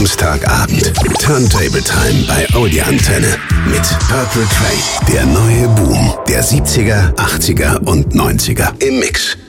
Samstagabend. Turntable Time bei Audi Antenne. Mit Purple Train. Der neue Boom der 70er, 80er und 90er. Im Mix.